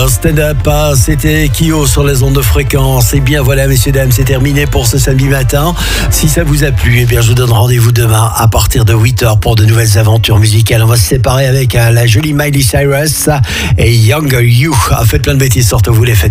Stand Up, c'était Kyo sur les ondes de fréquence. Et bien voilà, messieurs, dames, c'est terminé pour ce samedi matin. Si ça vous a plu, eh bien je vous donne rendez-vous demain à partir de 8h pour de nouvelles aventures musicales. On va se séparer avec la jolie Miley Cyrus et Younger You. Faites plein de bêtises, sortez-vous les fêtes.